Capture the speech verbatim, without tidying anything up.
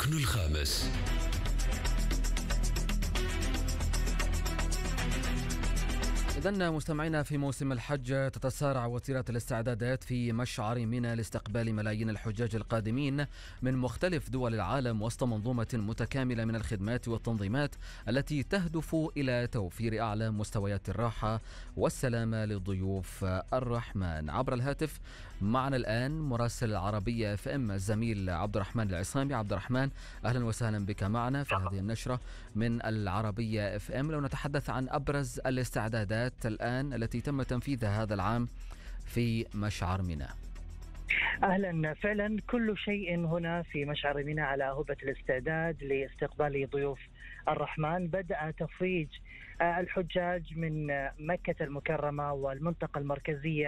الركن الخامس. إذن مستمعينا، في موسم الحج تتسارع وتيرة الاستعدادات في مشعر منى لاستقبال ملايين الحجاج القادمين من مختلف دول العالم وسط منظومة متكاملة من الخدمات والتنظيمات التي تهدف إلى توفير أعلى مستويات الراحة والسلامة لضيوف الرحمن. عبر الهاتف معنا الآن مراسل العربية اف ام الزميل عبد الرحمن العصامي. عبد الرحمن، أهلا وسهلا بك معنا في هذه النشرة من العربية اف ام. لو نتحدث عن أبرز الاستعدادات الآن التي تم تنفيذها هذا العام في مشعر منى. أهلا، فعلا كل شيء هنا في مشعر منى على هبة الاستعداد لاستقبال ضيوف الرحمن. بدأ تفريج الحجاج من مكة المكرمة والمنطقة المركزية